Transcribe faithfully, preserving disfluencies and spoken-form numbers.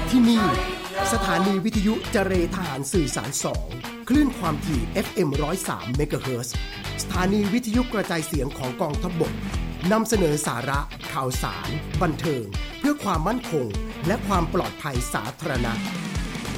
ที่นี่สถานีวิทยุเจเรทหารสื่อสารสองคลื่นความถี่ เอฟ เอ็ม หนึ่งร้อยสาม เมกะเฮิรตซ์สถานีวิทยุกระจายเสียงของกองทัพบกนำเสนอสาระข่าวสารบันเทิงเพื่อความมั่นคงและความปลอดภัยสาธารณะ